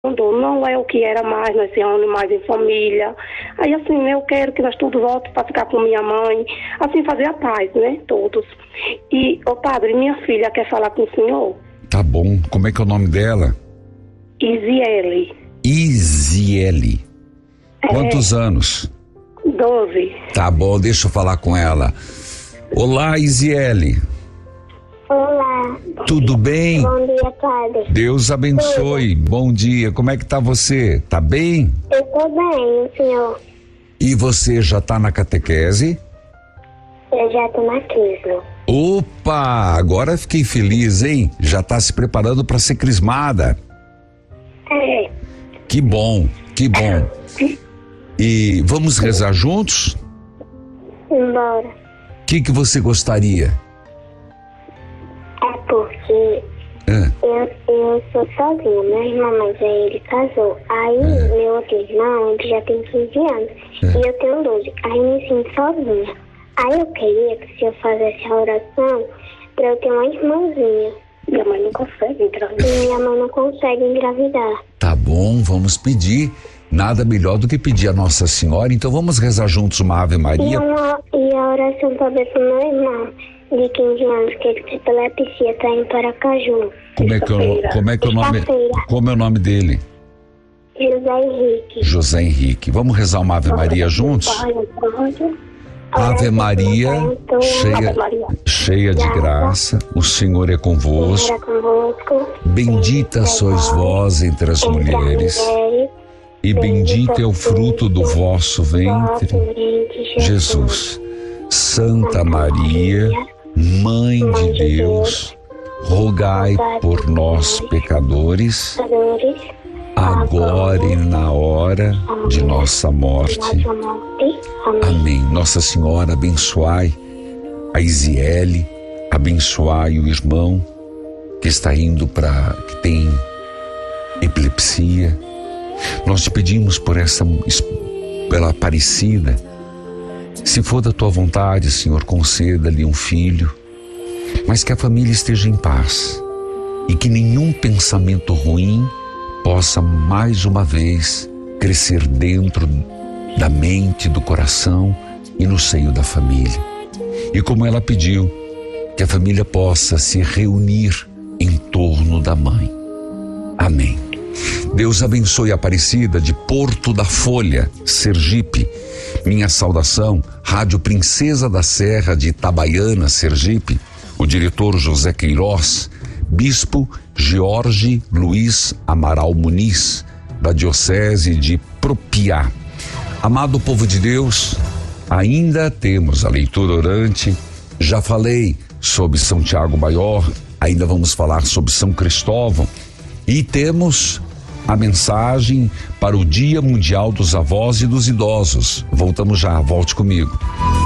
não é o que era mais, nós se reúne mais em família. Aí assim, né, eu quero que nós todos voltem para ficar com minha mãe, assim fazer a paz, né, todos. E, padre, minha filha quer falar com o senhor. Tá bom, como é que é o nome dela? Isiele. Isiele. Quantos anos? 12. Tá bom, deixa eu falar com ela. Olá, Isiele. Olá. Tudo bem? Bom dia, padre. Deus abençoe. Bom dia. Como é que tá você? Tá bem? Eu tô bem, senhor. E você já tá na catequese? Eu já tô na crisma. Opa, agora fiquei feliz, hein? Já tá se preparando para ser crismada. É. Que bom, que bom. E vamos rezar juntos? Embora. O que você gostaria? É porque eu sou sozinha. Meu irmão mais velho, ele casou. Aí meu outro irmão, ele já tem 15 anos. E eu tenho 12. Aí me sinto sozinha. Aí eu queria que se eu fizesse a oração pra eu ter uma irmãzinha. Minha mãe não consegue engravidar. E minha mãe não consegue engravidar. Tá bom, vamos pedir. Nada melhor do que pedir a Nossa Senhora. Então vamos rezar juntos uma Ave Maria. E a oração também pro meu irmão de 15 anos, que ele tem epilepsia, tá em Paracaju. Como é o nome dele? José Henrique. José Henrique. Vamos rezar uma Ave Maria juntos? Ave Maria, cheia de graça, o Senhor é convosco. Bendita sois vós entre as mulheres, e bendito é o fruto do vosso ventre, Jesus. Santa Maria, Mãe de Deus, rogai por nós, pecadores, agora e na hora de nossa morte. Amém. Nossa Senhora, abençoai a Isiele, abençoai o irmão que está indo que tem epilepsia. Nós te pedimos pela Aparecida. Se for da tua vontade, Senhor, conceda-lhe um filho, mas que a família esteja em paz e que nenhum pensamento ruim possa mais uma vez crescer dentro da mente, do coração e no seio da família. E como ela pediu, que a família possa se reunir em torno da mãe. Amém. Deus abençoe a Aparecida de Porto da Folha, Sergipe. Minha saudação, Rádio Princesa da Serra de Itabaiana, Sergipe, o diretor José Queiroz, Bispo Jorge Luiz Amaral Muniz, da Diocese de Propiá. Amado povo de Deus, ainda temos a leitura orante. Já falei sobre São Tiago Maior, ainda vamos falar sobre São Cristóvão e temos a mensagem para o Dia Mundial dos Avós e dos Idosos. Voltamos já, volte comigo.